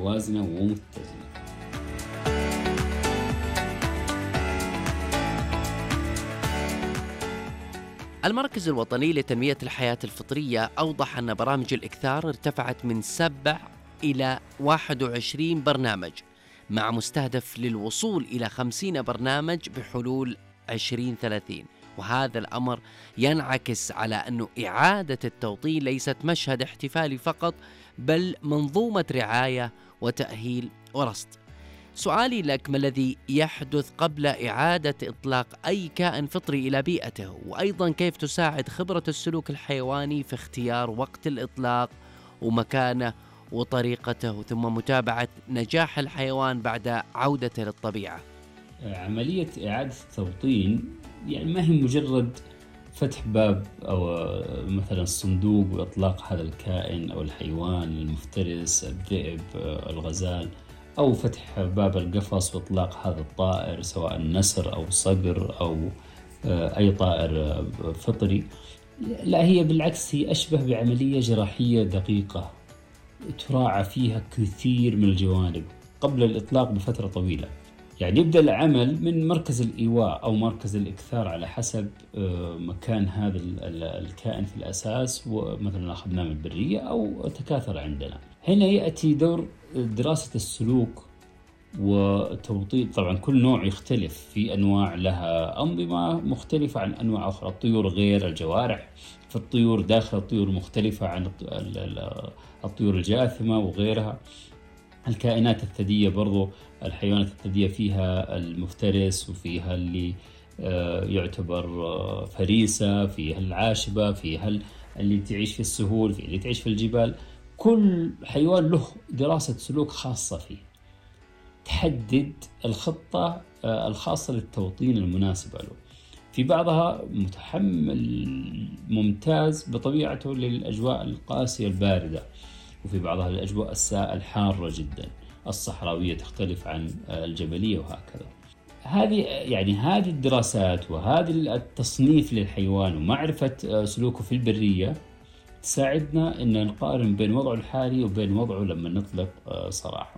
متوازنة ومتزنة. المركز الوطني لتنمية الحياة الفطرية أوضح أن برامج الإكثار ارتفعت من 7 إلى 21 برنامج، مع مستهدف للوصول إلى 50 برنامج بحلول 2030. وهذا الأمر ينعكس على أن إعادة التوطين ليست مشهد احتفالي فقط، بل منظومة رعاية وتأهيل ورصد. سؤالي لك: ما الذي يحدث قبل إعادة إطلاق أي كائن فطري إلى بيئته؟ وأيضا كيف تساعد خبرة السلوك الحيواني في اختيار وقت الإطلاق ومكانه وطريقته، ثم متابعة نجاح الحيوان بعد عودته للطبيعة؟ عملية إعادة التوطين يعني ما هي مجرد فتح باب أو مثلا صندوق وإطلاق هذا الكائن أو الحيوان المفترس، الذئب، الغزال، أو فتح باب القفص وإطلاق هذا الطائر سواء نسر أو صقر أو أي طائر فطري. لا، هي بالعكس، هي أشبه بعملية جراحية دقيقة تراعى فيها كثير من الجوانب قبل الإطلاق بفترة طويلة. يعني يبدأ العمل من مركز الإيواء أو مركز الإكثار على حسب مكان هذا الكائن في الأساس، ومثلا أخذناه من البرية أو تكاثر عندنا. هنا يأتي دور دراسة السلوك وتوطين. طبعا كل نوع يختلف، في أنواع لها أنظمة مختلفة عن أنواع أخرى. الطيور غير، الجوارح في الطيور داخل الطيور مختلفة عن الطيور الجاثمة وغيرها. الكائنات الثدية برضو، الحيوانات الثدية فيها المفترس وفيها اللي يعتبر فريسة، فيها العاشبة، فيها اللي تعيش في السهول، فيها اللي تعيش في الجبال. كل حيوان له دراسة سلوك خاصة فيه تحدد الخطة الخاصة للتوطين المناسبة له. في بعضها متحمل ممتاز بطبيعته للأجواء القاسية الباردة، وفي بعضها الأجواء الحارة جدا، الصحراوية تختلف عن الجبلية وهكذا. هذه الدراسات وهذه التصنيف للحيوان ومعرفة سلوكه في البرية تساعدنا أن نقارن بين وضعه الحالي وبين وضعه لما نطلق سراحه.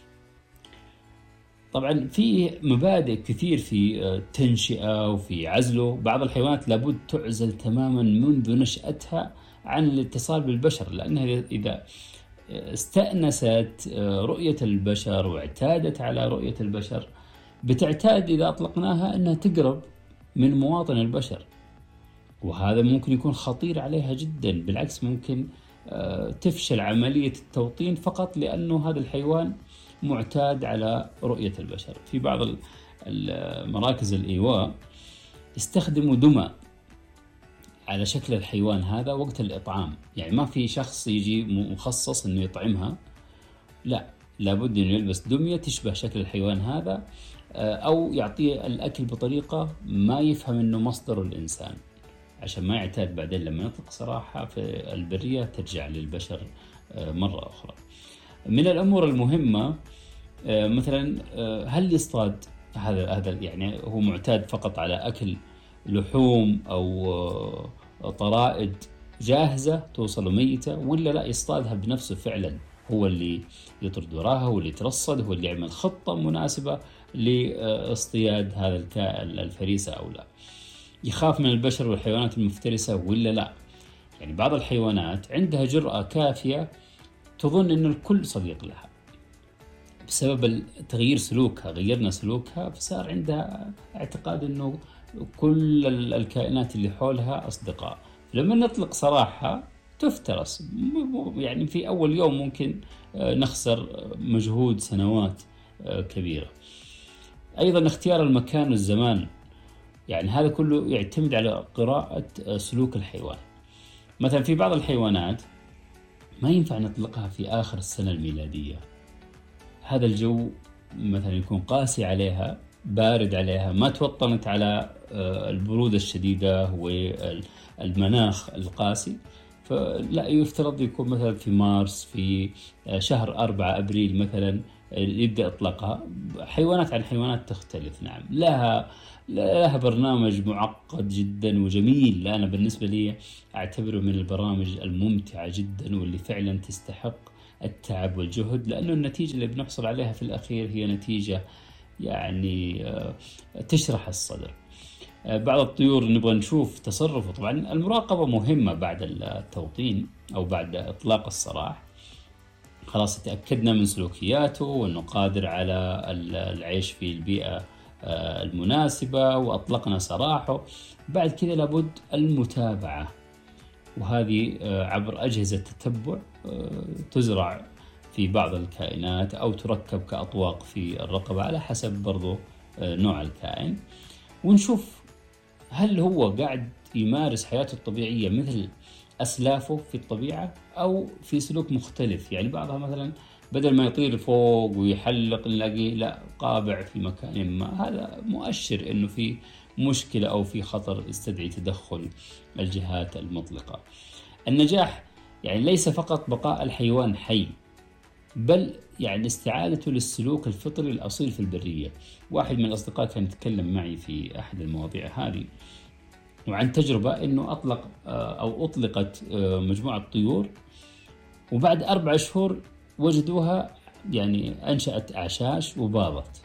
طبعا في مبادئ كثير في تنشئة وفي عزله. بعض الحيوانات لابد تعزل تماما منذ نشأتها عن الاتصال بالبشر، لأنها إذا استأنست رؤية البشر واعتادت على رؤية البشر بتعتاد إذا أطلقناها أنها تقرب من مواطن البشر، وهذا ممكن يكون خطير عليها جدا. بالعكس، ممكن تفشل عملية التوطين فقط لأنه هذا الحيوان معتاد على رؤية البشر. في بعض مراكز الإيواء يستخدموا دمى على شكل الحيوان هذا وقت الإطعام. يعني ما في شخص يجي مخصص أنه يطعمها، لا، لابد أنه يلبس دمية تشبه شكل الحيوان هذا، أو يعطيه الأكل بطريقة ما يفهم أنه مصدر الإنسان، عشان ما يعتاد بعدين لما يطلق سراحة في البرية ترجع للبشر مرة أخرى. من الأمور المهمة مثلا هل يصطاد هذا يعني هو معتاد فقط على أكل لحوم أو طرائد جاهزة توصل ميتة، ولا لا يصطادها بنفسه فعلا، هو اللي يطرد وراها، هو اللي يترصد، هو اللي يعمل خطة مناسبة لاصطياد هذا الكائن الفريسة أو لا. يخاف من البشر والحيوانات المفترسة ولا لا. يعني بعض الحيوانات عندها جرأة كافية تظن أن الكل صديق لها، بسبب تغيير سلوكها غيرنا سلوكها، فصار عندها اعتقاد أنه كل الكائنات اللي حولها أصدقاء. لما نطلق سراحها تفترس. يعني في أول يوم ممكن نخسر مجهود سنوات كبيرة. أيضا اختيار المكان والزمان، يعني هذا كله يعتمد على قراءة سلوك الحيوان. مثلا في بعض الحيوانات ما ينفع نطلقها في آخر السنة الميلادية، هذا الجو مثلا يكون قاسي عليها، بارد عليها، ما توطنت على البرودة الشديدة والمناخ القاسي، فلا يفترض يكون مثلا في مارس، في شهر 4 أبريل مثلا يبدأ إطلاقها. حيوانات عن حيوانات تختلف، نعم، لها برنامج معقد جدا وجميل. أنا بالنسبة لي أعتبره من البرامج الممتعة جدا واللي فعلا تستحق التعب والجهد، لأنه النتيجة اللي بنحصل عليها في الأخير هي نتيجة يعني تشرح الصدر. بعض الطيور نبغى نشوف تصرفه. طبعا المراقبة مهمة بعد التوطين أو بعد إطلاق السراح، خلاص تأكدنا من سلوكياته وأنه قادر على العيش في البيئة المناسبة وأطلقنا سراحه. بعد كذا لابد المتابعة، وهذه عبر أجهزة تتبع تزرع في بعض الكائنات أو تركب كأطواق في الرقبة على حسب برضو نوع الكائن، ونشوف هل هو قاعد يمارس حياته الطبيعية مثل أسلافه في الطبيعة أو في سلوك مختلف. يعني بعضها مثلا بدل ما يطير فوق ويحلق نلاقيه لا قابع في مكان ما، هذا مؤشر أنه في مشكلة أو في خطر يستدعي تدخل الجهات المطلقة. النجاح يعني ليس فقط بقاء الحيوان حي، بل يعني استعادته للسلوك الفطري الأصيل في البرية. واحد من الأصدقاء كان يتكلم معي في أحد المواضيع هذه وعن تجربة أنه أطلقت مجموعة طيور، وبعد 4 شهور وجدوها يعني أنشأت أعشاش وباضت.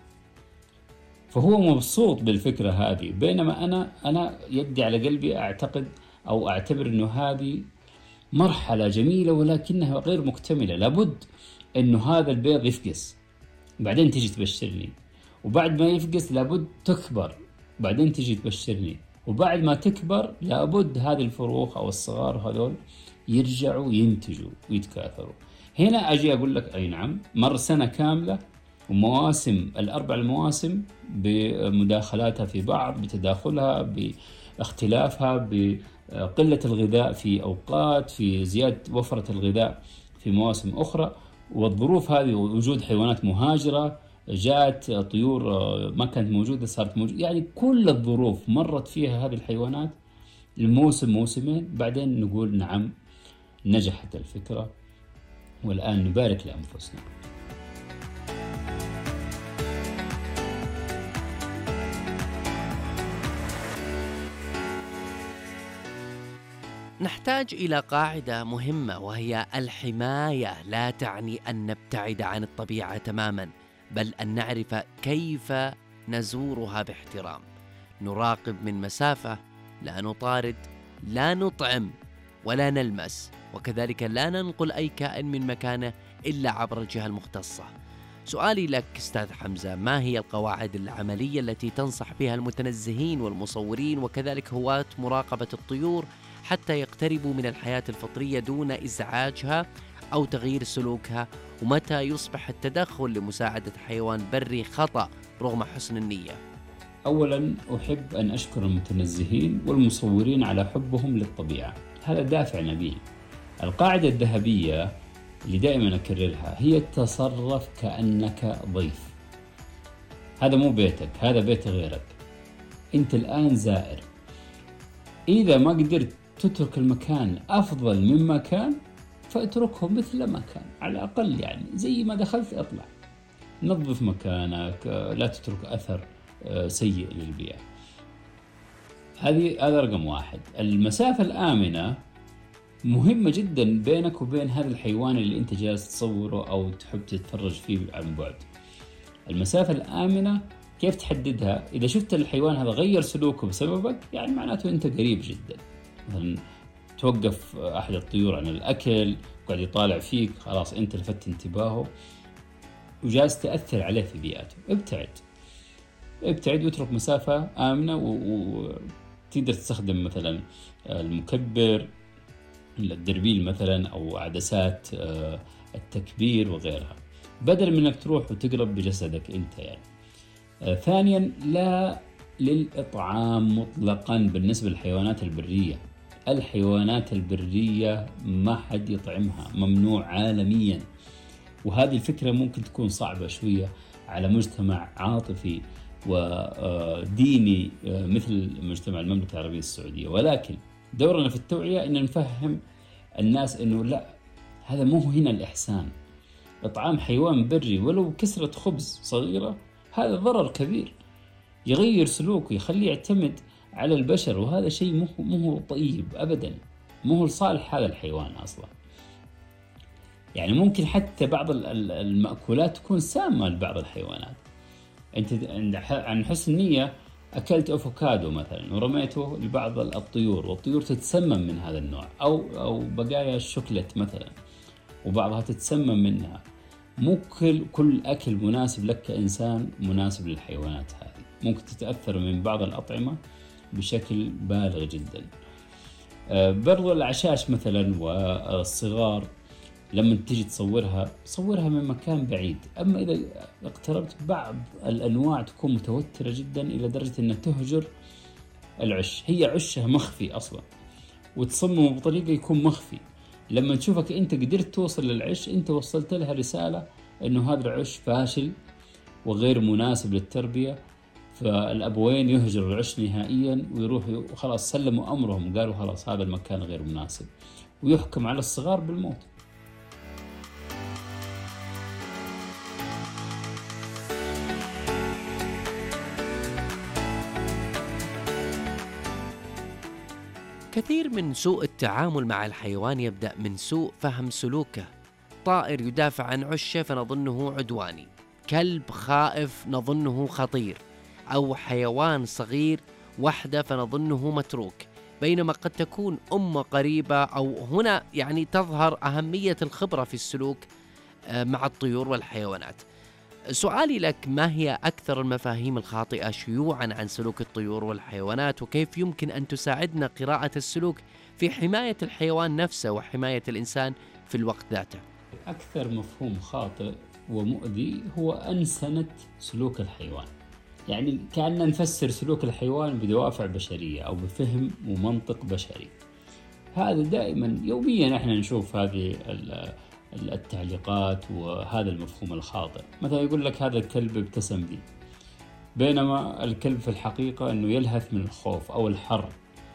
فهو مبسوط بالفكرة هذه، بينما أنا يدي على قلبي أعتقد أو أعتبر أنه هذه مرحلة جميلة ولكنها غير مكتملة. لابد أنه هذا البيض يفقس بعدين تيجي تبشرني، وبعد ما يفقس لابد تكبر بعدين تيجي تبشرني، وبعد ما تكبر لابد هذه الفروخ أو الصغار هذول يرجعوا ينتجوا ويتكاثروا. هنا أجي أقول لك أي نعم، مر سنة كاملة ومواسم ال4 المواسم بمداخلاتها في بعض، بتداخلها، باختلافها، بقلة الغذاء في أوقات، في زيادة وفرة الغذاء في مواسم أخرى، والظروف هذه ووجود حيوانات مهاجرة، جاءت طيور ما كانت موجودة صارت موجودة. يعني كل الظروف مرت فيها هذه الحيوانات الموسم موسمين، بعدين نقول نعم نجحت الفكرة والآن نبارك لأنفسنا. نحتاج إلى قاعدة مهمة، وهي الحماية لا تعني أن نبتعد عن الطبيعة تماما، بل أن نعرف كيف نزورها باحترام، نراقب من مسافة، لا نطارد، لا نطعم ولا نلمس، وكذلك لا ننقل أي كائن من مكانه إلا عبر الجهة المختصة. سؤالي لك أستاذ حمزة، ما هي القواعد العملية التي تنصح بها المتنزهين والمصورين وكذلك هواة مراقبة الطيور حتى يقتربوا من الحياة الفطرية دون إزعاجها أو تغيير سلوكها؟ ومتى يصبح التدخل لمساعدة حيوان بري خطأ رغم حسن النية؟ أولا أحب أن أشكر المتنزهين والمصورين على حبهم للطبيعة، هذا دافع نبيل. القاعدة الذهبية اللي دائما أكررها هي تصرف كأنك ضيف. هذا مو بيتك، هذا بيت غيرك، أنت الآن زائر. إذا ما قدرت تترك المكان أفضل مما كان فاتركه مثل ما كان، على الأقل يعني زي ما دخلت اطلع، نظف مكانك، لا تترك أثر سيء للبيئة. هذا رقم 1. المسافة الآمنة مهمة جدا بينك وبين هذا الحيوان اللي أنت جالس تصوره أو تحب تتفرج فيه عن بعد. المسافة الآمنة كيف تحددها؟ إذا شفت الحيوان هذا غير سلوكه بسببك يعني معناته أنت قريب جدا. مثلا توقف أحد الطيور عن الأكل، قاعد يطالع فيك، خلاص أنت لفت انتباهه وجالس تأثر عليه في بيئته. ابتعد واترك مسافة آمنة، وتقدر تستخدم مثلا المكبر، الدربيل مثلا، أو عدسات التكبير وغيرها، بدل من أنك تروح وتقرب بجسدك أنت يعني. ثانيا، لا للإطعام مطلقا بالنسبة للحيوانات البرية. الحيوانات البرية ما حد يطعمها، ممنوع عالميا. وهذه الفكرة ممكن تكون صعبة شوية على مجتمع عاطفي وديني مثل مجتمع المملكة العربية السعودية، ولكن دورنا في التوعية أن نفهم الناس أنه لا، هذا مو هنا الإحسان. إطعام حيوان بري ولو كسرة خبز صغيرة هذا ضرر كبير، يغير سلوكه، يخليه يعتمد على البشر، وهذا شيء مو طيب أبدا، مو لصالح هذا الحيوان أصلا. يعني ممكن حتى بعض المأكولات تكون سامة لبعض الحيوانات. أنت عن حسن نية أكلت أفوكادو مثلا ورميته لبعض الطيور، والطيور تتسمم من هذا النوع، أو بقايا الشوكولات مثلا وبعضها تتسمم منها. مو كل أكل مناسب لك كإنسان مناسب للحيوانات هذه. ممكن تتأثر من بعض الأطعمة بشكل بالغ جدا. برضو الأعشاش مثلا والصغار لما تيجي صورها من مكان بعيد. أما إذا اقتربت، بعض الأنواع تكون متوترة جدا إلى درجة أنها تهجر العش، هي عشها مخفي أصلا، وتصمم بطريقة يكون مخفي. لما تشوفك أنت قدرت توصل للعش، أنت وصلت لها رسالة أنه هذا العش فاشل وغير مناسب للتربية، فالأبوين يهجروا العش نهائيا ويروحوا وخلاص سلموا أمرهم، قالوا خلاص هذا المكان غير مناسب، ويحكم على الصغار بالموت. كثير من سوء التعامل مع الحيوان يبدأ من سوء فهم سلوكه. طائر يدافع عن عشه فنظنه عدواني، كلب خائف نظنه خطير، أو حيوان صغير وحده فنظنه متروك، بينما قد تكون أمة قريبة. أو هنا يعني تظهر أهمية الخبرة في السلوك مع الطيور والحيوانات. سؤالي لك، ما هي أكثر المفاهيم الخاطئة شيوعاً عن سلوك الطيور والحيوانات، وكيف يمكن أن تساعدنا قراءة السلوك في حماية الحيوان نفسه وحماية الإنسان في الوقت ذاته؟ أكثر مفهوم خاطئ ومؤذي هو أنسنة سلوك الحيوان. يعني كأننا نفسر سلوك الحيوان بدوافع بشرية أو بفهم ومنطق بشري. هذا دائما يوميا احنا نشوف هذه التعليقات وهذا المفهوم الخاطئ. مثلا يقول لك هذا الكلب ابتسم لي، بينما الكلب في الحقيقة أنه يلهث من الخوف أو الحر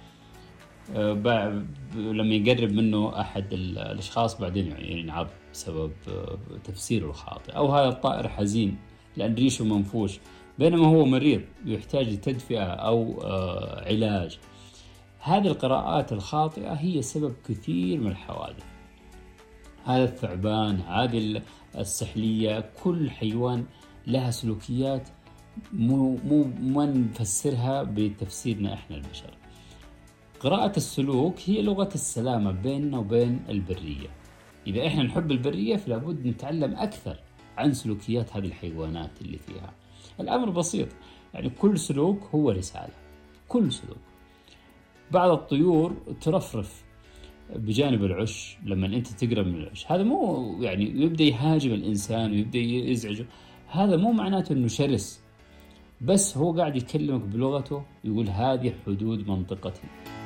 لما يقرب منه أحد الأشخاص بعدين ينعض بسبب تفسيره الخاطئ. أو هذا الطائر حزين لأن ريشه منفوش، بينما هو مريض يحتاج لتدفئة أو علاج. هذه القراءات الخاطئة هي سبب كثير من الحوادث. هذا الثعبان، هذه السحلية، كل حيوان لها سلوكيات ما نفسرها بتفسيرنا إحنا البشر. قراءة السلوك هي لغة السلامة بيننا وبين البرية. إذا إحنا نحب البرية فلابد نتعلم أكثر عن سلوكيات هذه الحيوانات اللي فيها. الأمر بسيط، يعني كل سلوك هو رسالة، كل سلوك. بعض الطيور ترفرف بجانب العش لما أنت تقرب من العش، هذا مو يعني يبدأ يهاجم الإنسان ويبدأ يزعجه، هذا مو معناته أنه شرس، بس هو قاعد يكلمك بلغته، يقول هذه حدود منطقتي.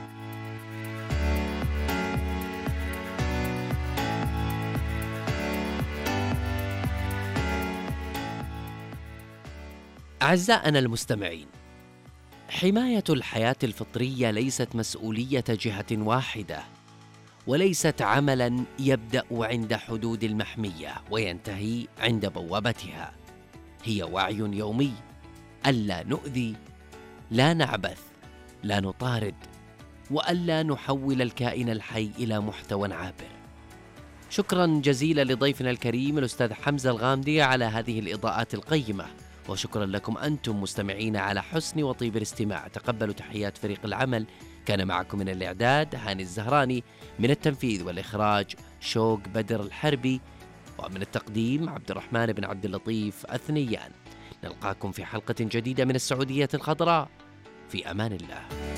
أعزائنا المستمعين، حماية الحياة الفطرية ليست مسؤولية جهة واحدة، وليست عملاً يبدأ عند حدود المحمية وينتهي عند بوابتها. هي وعي يومي، ألا نؤذي، لا نعبث، لا نطارد، وألا نحول الكائن الحي إلى محتوى عابر. شكراً جزيلاً لضيفنا الكريم الأستاذ حمزة الغامدي على هذه الإضاءات القيمة، وشكرا لكم أنتم مستمعين على حسن وطيب الاستماع. تقبلوا تحيات فريق العمل. كان معكم من الإعداد هاني الزهراني، من التنفيذ والإخراج شوق بدر الحربي، ومن التقديم عبد الرحمن بن عبد اللطيف أثنيان. نلقاكم في حلقة جديدة من السعودية الخضراء، في أمان الله.